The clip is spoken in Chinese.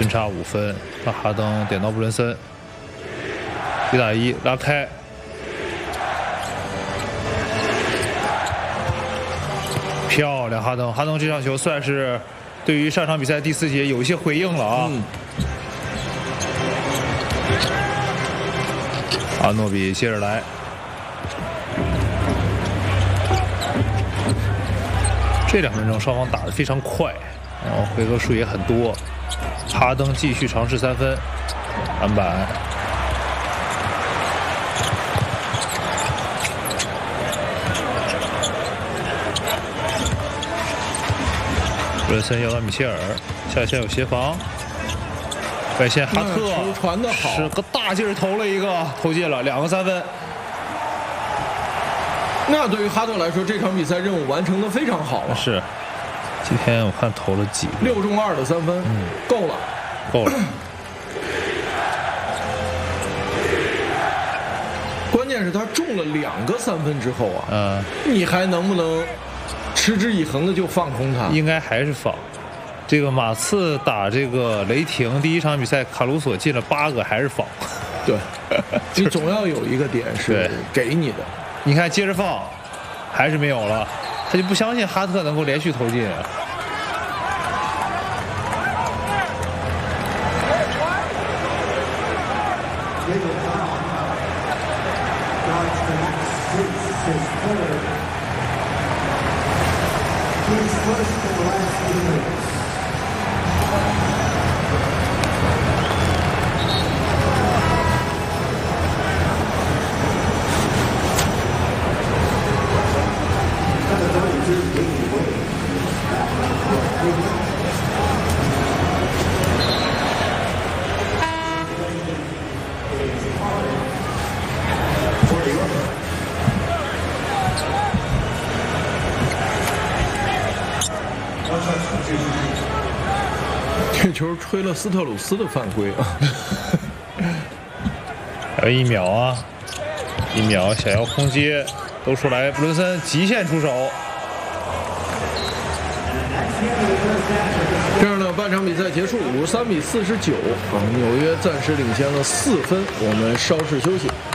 分差5分，让哈登点到布伦森，1打1拉开。 漂亮，哈登！哈登这场球算是对于上场比赛第4节有一些回应了啊。阿诺比接着来，这2分钟双方打得非常快，然后回合数也很多。哈登继续尝试3分，篮板。 布伦森要到米切尔，下线有协防，外线哈特球传的好， 是个大劲儿投了一个，投进了2个3分。 那对于哈特来说，这场比赛任务完成的非常好了。 是，今天我看投了几个 6中2的3分，够了， 够了。 关键是他中了2个3分之后啊，你还能不能？ 持之以恒的就放空他， 应该还是放。这个马刺打这个雷霆第1场比赛，卡鲁索进了8个，还是放。 对，你总要有一个点是给你的。 你看接着放，还是没有了，他就不相信哈特能够连续投进。 这球吹了斯特鲁斯的犯规啊！ 还有1秒啊，1秒想要空接都出来，布伦森极限出手。 这样呢，半场比赛结束，53比49，纽约暂时领先了4分。我们稍事休息。